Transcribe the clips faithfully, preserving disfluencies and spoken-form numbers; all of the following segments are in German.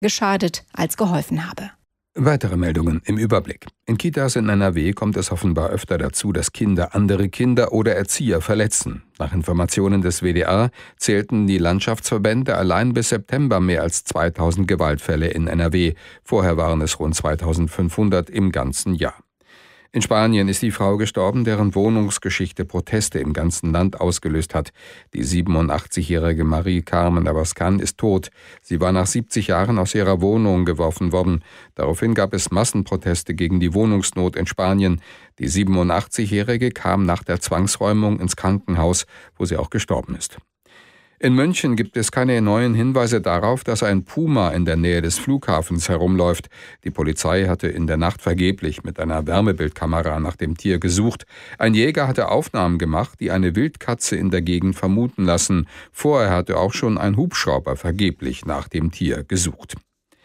geschadet als geholfen habe. Weitere Meldungen im Überblick. In Kitas in N R W kommt es offenbar öfter dazu, dass Kinder andere Kinder oder Erzieher verletzen. Nach Informationen des W D R zählten die Landschaftsverbände allein bis September mehr als zweitausend Gewaltfälle in N R W. Vorher waren es rund zweitausendfünfhundert im ganzen Jahr. In Spanien ist die Frau gestorben, deren Wohnungsgeschichte Proteste im ganzen Land ausgelöst hat. Die siebenundachtzigjährige Marie Carmen Abascal ist tot. Sie war nach siebzig Jahren aus ihrer Wohnung geworfen worden. Daraufhin gab es Massenproteste gegen die Wohnungsnot in Spanien. Die siebenundachtzigjährige kam nach der Zwangsräumung ins Krankenhaus, wo sie auch gestorben ist. In München gibt es keine neuen Hinweise darauf, dass ein Puma in der Nähe des Flughafens herumläuft. Die Polizei hatte in der Nacht vergeblich mit einer Wärmebildkamera nach dem Tier gesucht. Ein Jäger hatte Aufnahmen gemacht, die eine Wildkatze in der Gegend vermuten lassen. Vorher hatte auch schon ein Hubschrauber vergeblich nach dem Tier gesucht.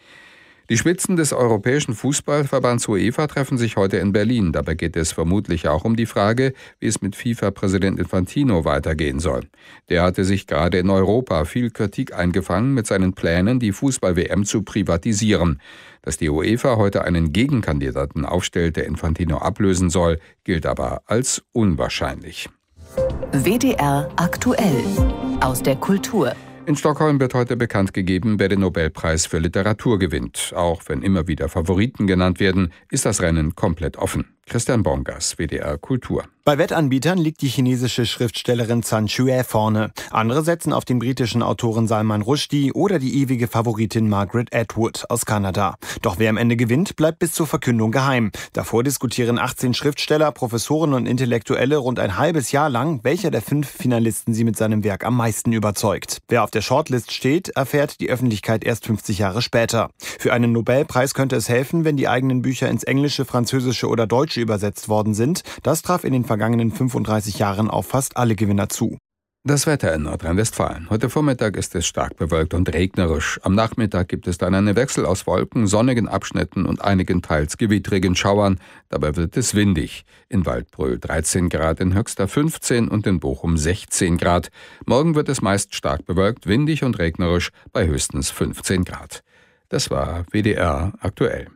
Die Spitzen des Europäischen Fußballverbands UEFA treffen sich heute in Berlin. Dabei geht es vermutlich auch um die Frage, wie es mit FIFA-Präsident Infantino weitergehen soll. Der hatte sich gerade in Europa viel Kritik eingefangen mit seinen Plänen, die Fußball-W M zu privatisieren. Dass die UEFA heute einen Gegenkandidaten aufstellt, der Infantino ablösen soll, gilt aber als unwahrscheinlich. W D R aktuell aus der Kultur. In Stockholm wird heute bekannt gegeben, wer den Nobelpreis für Literatur gewinnt. Auch wenn immer wieder Favoriten genannt werden, ist das Rennen komplett offen. Christian Bongas, W D R Kultur. Bei Wettanbietern liegt die chinesische Schriftstellerin Zhan Xue vorne. Andere setzen auf den britischen Autoren Salman Rushdie oder die ewige Favoritin Margaret Atwood aus Kanada. Doch wer am Ende gewinnt, bleibt bis zur Verkündung geheim. Davor diskutieren achtzehn Schriftsteller, Professoren und Intellektuelle rund ein halbes Jahr lang, welcher der fünf Finalisten sie mit seinem Werk am meisten überzeugt. Wer auf der Shortlist steht, erfährt die Öffentlichkeit erst fünfzig Jahre später. Für einen Nobelpreis könnte es helfen, wenn die eigenen Bücher ins Englische, Französische oder Deutsche übersetzt worden sind. Das traf in den vergangenen fünfunddreißig Jahren auf fast alle Gewinner zu. Das Wetter in Nordrhein-Westfalen. Heute Vormittag ist es stark bewölkt und regnerisch. Am Nachmittag gibt es dann einen Wechsel aus Wolken, sonnigen Abschnitten und einigen teils gewittrigen Schauern. Dabei wird es windig. In Waldbröl dreizehn Grad, in Höxter fünfzehn und in Bochum sechzehn Grad. Morgen wird es meist stark bewölkt, windig und regnerisch bei höchstens fünfzehn Grad. Das war W D R aktuell.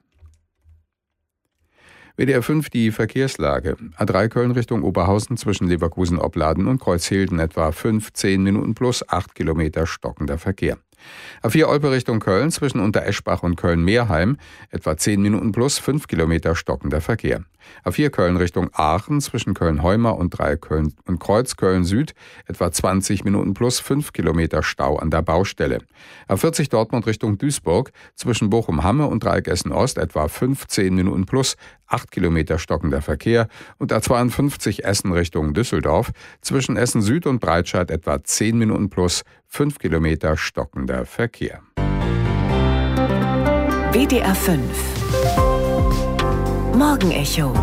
W D R fünf die Verkehrslage. A drei Köln Richtung Oberhausen zwischen Leverkusen-Opladen und Kreuzhilden etwa fünfzehn Minuten plus acht Kilometer stockender Verkehr. A vier Olpe Richtung Köln zwischen Untereschbach und Köln-Meerheim etwa zehn Minuten plus fünf Kilometer stockender Verkehr. A vier Köln Richtung Aachen zwischen Köln-Heuma und drei Köln und Kreuz Köln-Süd etwa zwanzig Minuten plus fünf Kilometer Stau an der Baustelle. A vierzig Dortmund Richtung Duisburg zwischen Bochum-Hamme und Dreieck Essen-Ost etwa fünfzehn Minuten plus acht Kilometer stockender Verkehr und A zweiundfünfzig Essen Richtung Düsseldorf zwischen Essen-Süd und Breitscheid etwa zehn Minuten plus fünf Kilometer stockender Verkehr. W D R fünf Morgenecho.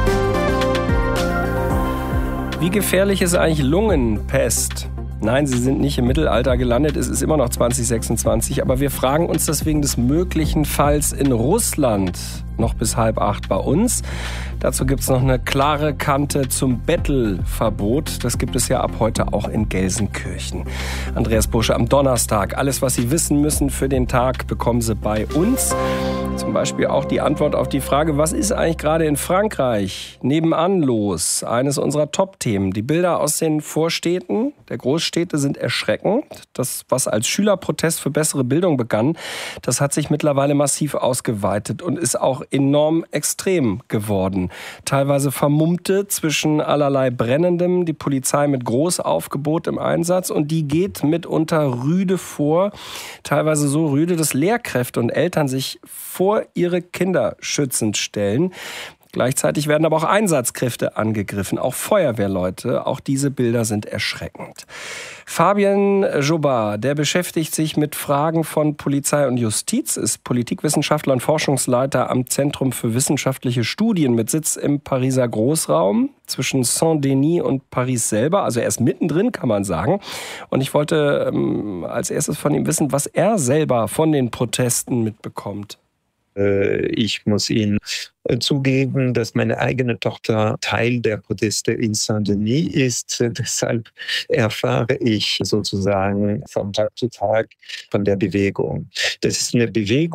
Wie gefährlich ist eigentlich Lungenpest? Nein, sie sind nicht im Mittelalter gelandet, es ist immer noch zwanzig sechsundzwanzig, aber wir fragen uns das wegen des möglichen Falls in Russland noch bis halb acht bei uns. Dazu gibt es noch eine klare Kante zum Bettelverbot. Das gibt es ja ab heute auch in Gelsenkirchen. Andreas Bursche am Donnerstag. Alles, was Sie wissen müssen für den Tag, bekommen Sie bei uns. Zum Beispiel auch die Antwort auf die Frage, was ist eigentlich gerade in Frankreich nebenan los? Eines unserer Top-Themen. Die Bilder aus den Vorstädten der Großstädte sind erschreckend. Das, was als Schülerprotest für bessere Bildung begann, das hat sich mittlerweile massiv ausgeweitet und ist auch enorm extrem geworden. Teilweise Vermummte zwischen allerlei Brennendem, die Polizei mit Großaufgebot im Einsatz, und die geht mitunter rüde vor. Teilweise so rüde, dass Lehrkräfte und Eltern sich vor ihre Kinder schützend stellen. Gleichzeitig werden aber auch Einsatzkräfte angegriffen, auch Feuerwehrleute. Auch diese Bilder sind erschreckend. Fabien Jobard, der beschäftigt sich mit Fragen von Polizei und Justiz, ist Politikwissenschaftler und Forschungsleiter am Zentrum für wissenschaftliche Studien mit Sitz im Pariser Großraum zwischen Saint-Denis und Paris selber. Also er ist mittendrin, kann man sagen. Und ich wollte ähm, als erstes von ihm wissen, was er selber von den Protesten mitbekommt. Ich muss Ihnen zugeben, dass meine eigene Tochter Teil der Proteste in Saint-Denis ist. Deshalb erfahre ich sozusagen von Tag zu Tag von der Bewegung. Das ist eine Bewegung,